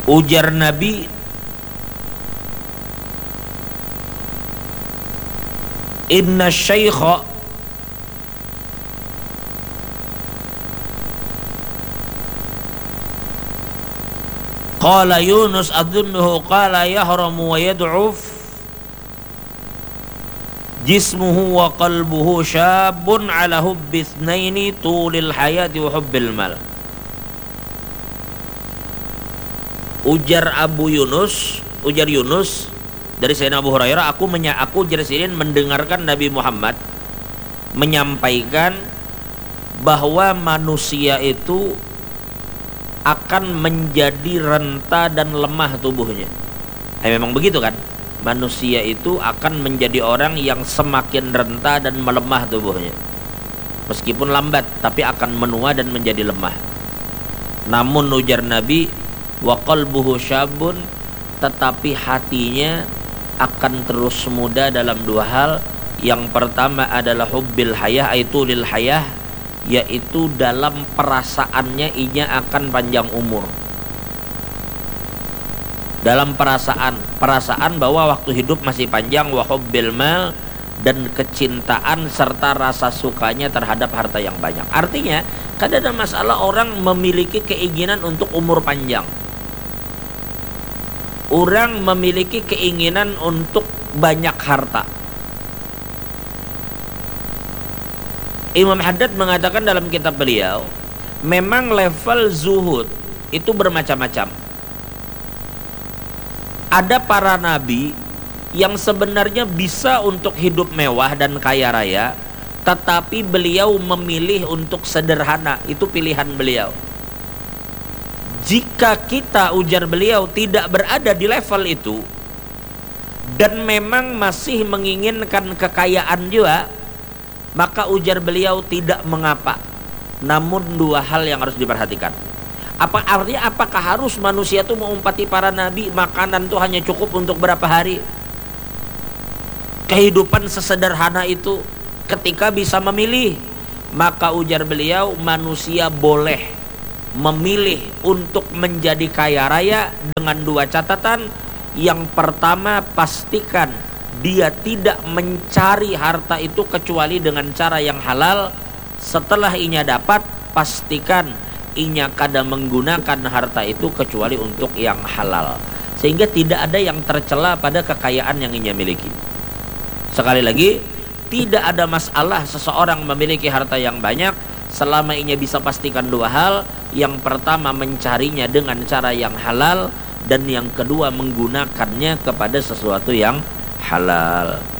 Ujar Nabi, inna syaikha qala Yunus adunnuhu qala yahramu wa yad'uf jismuhu wa qalbuhu syabun ala hubbi itsnaini tulil hayati wa hubbil mal. Ujar Yunus dari Sayyidina Abu Hurairah, aku Jersilin mendengarkan Nabi Muhammad menyampaikan bahwa manusia itu akan menjadi renta dan lemah tubuhnya. Memang begitu kan? Manusia itu akan menjadi orang yang semakin renta dan melemah tubuhnya. Meskipun lambat, tapi akan menua dan menjadi lemah. Namun ujar Nabi, wa qalbuhu syabun, tetapi hatinya akan terus muda dalam dua hal. Yang pertama adalah hubbil hayah, itu lil hayah, yaitu dalam perasaannya ia akan panjang umur. Dalam perasaan bahwa waktu hidup masih panjang, wa hubbil mal, dan kecintaan serta rasa sukanya terhadap harta yang banyak. Artinya kan ada masalah orang memiliki keinginan untuk umur panjang. Orang memiliki keinginan untuk banyak harta. Imam Haddad mengatakan dalam kitab beliau, memang level zuhud itu bermacam-macam. Ada para nabi yang sebenarnya bisa untuk hidup mewah dan kaya raya, tetapi beliau memilih untuk sederhana. Itu pilihan beliau. Jika kita, ujar beliau, tidak berada di level itu dan memang masih menginginkan kekayaan juga, maka ujar beliau tidak mengapa. Namun dua hal yang harus diperhatikan. Apa artinya? Apakah harus manusia itu mengumpati para nabi, makanan itu hanya cukup untuk berapa hari? Kehidupan sesederhana itu ketika bisa memilih, maka ujar beliau manusia boleh memilih untuk menjadi kaya raya dengan dua catatan. Yang pertama, pastikan dia tidak mencari harta itu kecuali dengan cara yang halal. Setelah inya dapat, pastikan inya kada menggunakan harta itu kecuali untuk yang halal, sehingga tidak ada yang tercela pada kekayaan yang inya miliki. Sekali lagi, tidak ada masalah seseorang memiliki harta yang banyak selama inya bisa pastikan dua hal. Yang pertama, mencarinya dengan cara yang halal, dan yang kedua, menggunakannya kepada sesuatu yang halal.